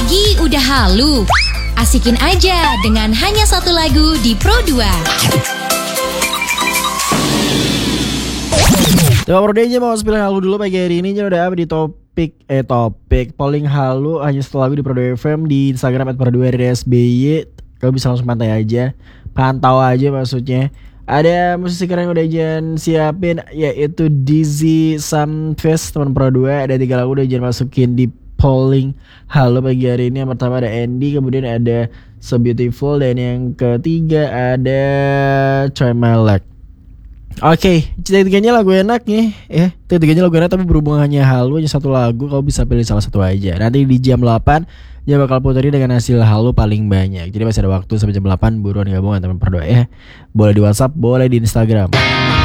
Pagi udah halu. Asikin aja dengan hanya satu lagu di Pro 2. Coba Pro 2 aja mau pilih halu dulu pagi hari ini. Udah apa di topik polling halu hanya satu lagu di Pro 2 FM di Instagram @pro2rsby. Kau bisa langsung pantau aja maksudnya. Ada musisi keren yang udah Jan siapin, yaitu Dizzy Sunfest teman Pro 2. Ada 3 lagu udah Jan masukin di polling halo pagi hari ini. Yang pertama ada Andy, kemudian ada So Beautiful, dan yang ketiga ada Try My Luck. Oke, tiga-tiganya lagu enak nih. Tiga-tiganya lagu enak tapi berhubung hanya halu hanya satu lagu, kau bisa pilih salah satu aja. Nanti di jam 8 dia bakal puterin dengan hasil halu paling banyak. Jadi masih ada waktu sampai jam 8, buruan gabung teman Pro 2 ya. Boleh di WhatsApp, boleh di Instagram.